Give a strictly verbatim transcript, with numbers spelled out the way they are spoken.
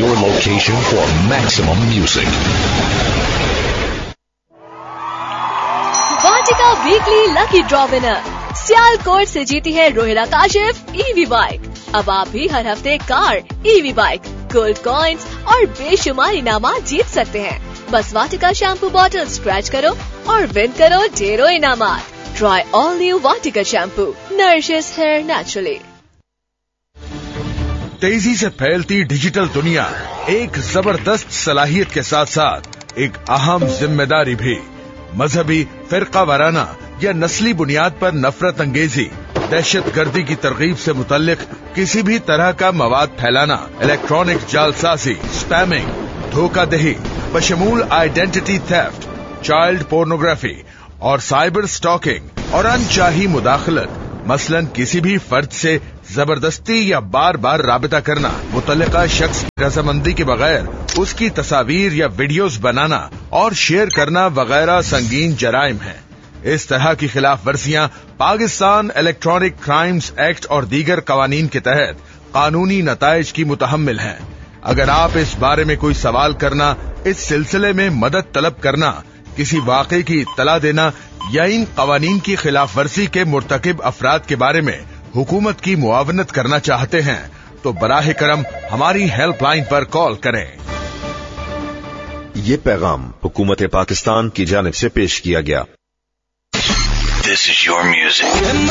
your location for maximum music. Vatika weekly lucky draw winner Sialkot से जीती है Rohilla Kashif EV bike. अब आप भी हर हफ्ते car, EV bike, gold coins और बेशुमार इनामात जीत सकते हैं। बस वाटिका शैम्पू बॉटल स्क्रैच करो और विन करो ढेरों इनामात। ट्राई ऑल न्यू वाटिका शैम्पू, नरिशेस हेयर नेचुरली। तेजी से फैलती डिजिटल दुनिया एक जबरदस्त सलाहियत के साथ साथ एक अहम जिम्मेदारी भी। मजहबी, फिरका वाराना या नस्ली बुनियाद पर नफरत अंगेजी, दहशत गर्दी की तरगीब से मुतल्लिक किसी भी तरह का मवाद फैलाना, इलेक्ट्रॉनिक जालसाजी, spamming, धोखाधही, बशमूल identity theft, child pornography और साइबर स्टॉकिंग और अनचाही मुदाखलत, मसलन किसी भी फर्द से जबरदस्ती या बार बार राबिता करना, मुतल्लिका शख्स की रजामंदी के बगैर उसकी तस्वीर या वीडियोस बनाना और शेयर करना वगैरह संगीन जराइम हैं। इस तरह की खिलाफ वर्जियां पाकिस्तान इलेक्ट्रॉनिक क्राइम्स एक्ट और दीगर कवानीन के तहत कानूनी नताइज की मुतहम्मिल हैं। अगर आप इस बारे में कोई सवाल करना, इस सिलसिले में मदद तलब करना, किसी वाक़े की इत्तला देना या इन कवानीन की खिलाफ वर्जी के मुर्तकिब अफराद के बारे में हुकूमत की मुआवनत करना चाहते हैं तो बराह करम हमारी हेल्पलाइन पर कॉल करें। ये पैगाम हुकूमत पाकिस्तान की जानिब से पेश किया गया। This is your music.